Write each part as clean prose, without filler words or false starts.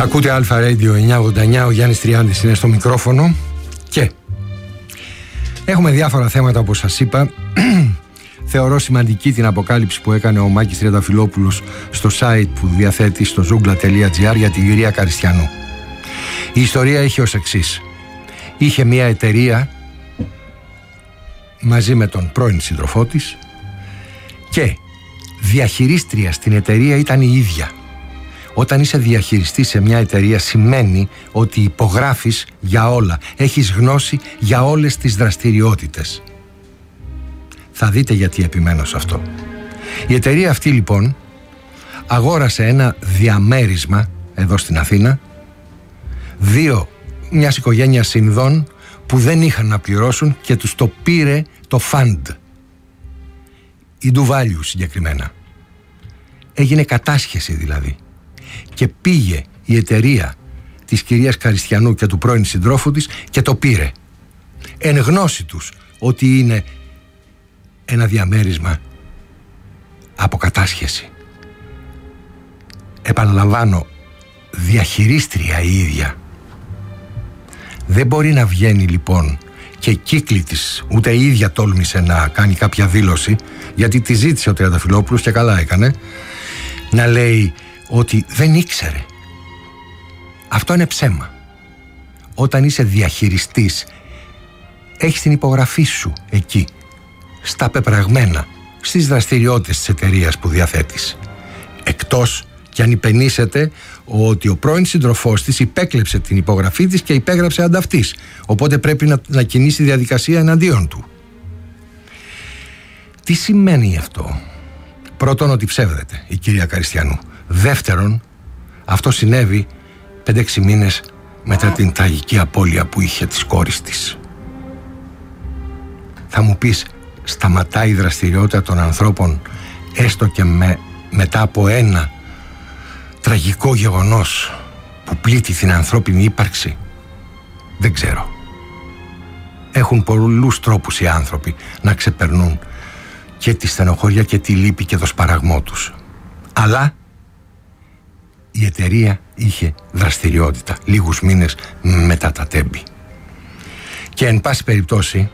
Ακούτε Αλφα Radio 989, ο Γιάννης Τριάντης είναι στο μικρόφωνο και έχουμε διάφορα θέματα όπως σας είπα. Θεωρώ σημαντική την αποκάλυψη που έκανε ο Μάκης Τριανταφυλόπουλος στο site που διαθέτει στο zoogla.gr για την κυρία Καριστιανού. Η ιστορία έχει ως εξής. Είχε μια εταιρεία μαζί με τον πρώην σύντροφό της και διαχειρίστρια στην εταιρεία ήταν η ίδια. Όταν είσαι διαχειριστής σε μια εταιρεία σημαίνει ότι υπογράφεις για όλα, έχεις γνώση για όλες τις δραστηριότητες. Θα δείτε γιατί επιμένω σε αυτό. Η εταιρεία αυτή λοιπόν αγόρασε ένα διαμέρισμα εδώ στην Αθήνα, μιας οικογένειας Ινδών που δεν είχαν να πληρώσουν και τους το πήρε το fund, η Ντουβάλιου συγκεκριμένα. Έγινε κατάσχεση δηλαδή και πήγε η εταιρεία της κυρίας Καριστιανού και του πρώην συντρόφου της και το πήρε εν γνώση τους ότι είναι ένα διαμέρισμα από κατάσχεση. Επαναλαμβάνω, διαχειρίστρια η ίδια. Δεν μπορεί να βγαίνει λοιπόν και κύκλη της, ούτε η ίδια τόλμησε να κάνει κάποια δήλωση, γιατί τη ζήτησε ο Τριανταφυλόπουλος και καλά έκανε, να λέει ότι δεν ήξερε. Αυτό είναι ψέμα. Όταν είσαι διαχειριστής, έχεις την υπογραφή σου εκεί, στα πεπραγμένα, στις δραστηριότητες της εταιρείας που διαθέτεις. Εκτός κι αν υπενήσεται ότι ο πρώην σύντροφός της υπέκλεψε την υπογραφή της και υπέγραψε ανταυτής. Οπότε πρέπει να κινήσει διαδικασία εναντίον του. Τι σημαίνει αυτό? Πρώτον, ότι ψεύδεται η κυρία Καριστιανού. Δεύτερον, αυτό συνέβη 5-6 μήνες μετά την τραγική απώλεια που είχε της κόρης της. Θα μου πεις, σταματάει η δραστηριότητα των ανθρώπων έστω και μετά από ένα τραγικό γεγονός που πλήττει την ανθρώπινη ύπαρξη? Δεν ξέρω. Έχουν πολλούς τρόπους οι άνθρωποι να ξεπερνούν και τη στενοχώρια και τη λύπη και το σπαραγμό τους. Αλλά η εταιρεία είχε δραστηριότητα λίγους μήνες μετά τα τέμπη. Και εν πάση περιπτώσει,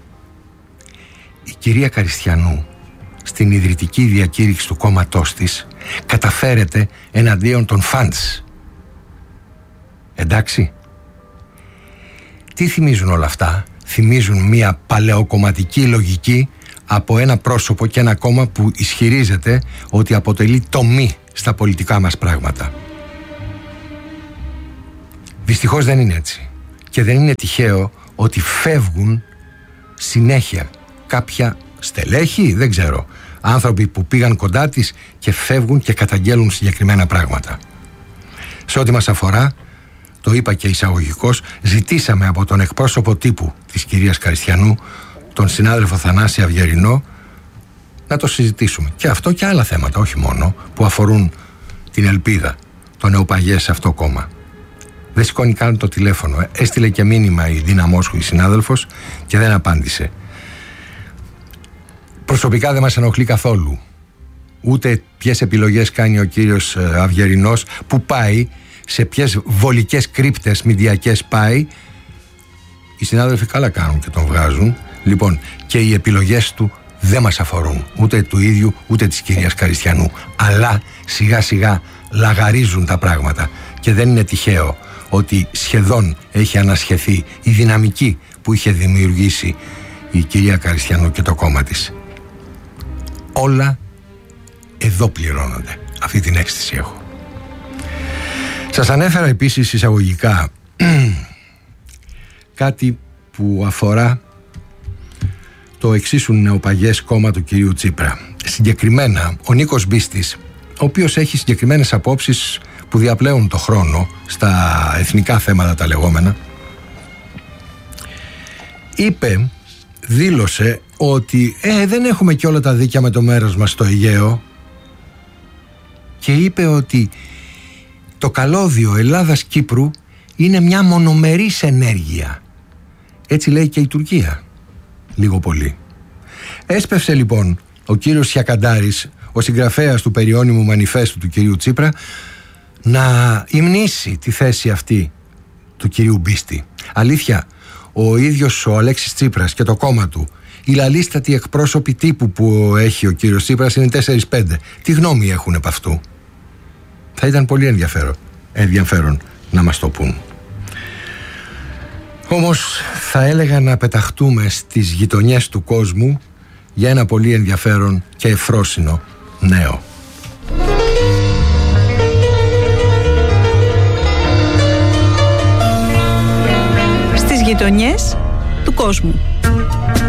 η κυρία Καριστιανού στην ιδρυτική διακήρυξη του κόμματός της καταφέρεται εναντίον των φαντς. Εντάξει. Τι θυμίζουν όλα αυτά? Θυμίζουν μια παλαιοκομματική λογική από ένα πρόσωπο και ένα κόμμα που ισχυρίζεται ότι αποτελεί τομή στα πολιτικά μας πράγματα. Δυστυχώς δεν είναι έτσι. Και δεν είναι τυχαίο ότι φεύγουν συνέχεια κάποια στελέχη, δεν ξέρω, άνθρωποι που πήγαν κοντά της και φεύγουν και καταγγέλουν συγκεκριμένα πράγματα. Σε ό,τι μας αφορά, το είπα και εισαγωγικώς, ζητήσαμε από τον εκπρόσωπο τύπου της κυρίας Καριστιανού, τον συνάδελφο Θανάση Αυγερινό, να το συζητήσουμε. Και αυτό και άλλα θέματα, όχι μόνο, που αφορούν την ελπίδα, το νεοπαγές σε αυτό κόμμα. Δεν σηκώνει καν το τηλέφωνο. Έστειλε και μήνυμα η Δίνα Μόσχου, η συνάδελφος, και δεν απάντησε. Προσωπικά δεν μας ενοχλεί καθόλου. Ούτε ποιες επιλογές κάνει ο κύριος Αυγερινός, που πάει, σε ποιες βολικές κρύπτες μηντιακές πάει. Οι συνάδελφοι καλά κάνουν και τον βγάζουν. Λοιπόν, και οι επιλογές του δεν μας αφορούν, ούτε του ίδιου ούτε της κυρίας Καριστιανού. Αλλά σιγά σιγά λαγαρίζουν τα πράγματα και δεν είναι τυχαίο ότι σχεδόν έχει ανασχεθεί η δυναμική που είχε δημιουργήσει η κυρία Καριστιανού και το κόμμα της. Όλα εδώ πληρώνονται. Αυτή την αίσθηση έχω. Σας ανέφερα επίσης εισαγωγικά κάτι που αφορά το εξίσου νεοπαγές κόμμα του κυρίου Τσίπρα. Συγκεκριμένα ο Νίκος Μπίστης, ο οποίος έχει συγκεκριμένες απόψεις που διαπλέουν το χρόνο στα εθνικά θέματα τα λεγόμενα, δήλωσε ότι δεν έχουμε και όλα τα δίκαια με το μέρος μας στο Αιγαίο, και είπε ότι το καλώδιο Ελλάδας-Κύπρου είναι μια μονομερής ενέργεια. Έτσι λέει και η Τουρκία, λίγο πολύ. Έσπευσε λοιπόν ο κύριος Σιακαντάρης, ο συγγραφέας του περιώνυμου μανιφέστου του κυρίου Τσίπρα, να υμνήσει τη θέση αυτή του κυρίου Μπίστη. Αλήθεια, ο ίδιος ο Αλέξης Τσίπρας και το κόμμα του, οι λαλίστατοι εκπρόσωποι τύπου που έχει ο κύριος Τσίπρας είναι 4-5. Τι γνώμη έχουν επ' αυτού? Θα ήταν πολύ ενδιαφέρον να μας το πούν. Όμως θα έλεγα να πεταχτούμε στις γειτονιές του κόσμου για ένα πολύ ενδιαφέρον και ευφρόσινο νέο. Στις γειτονιές του κόσμου.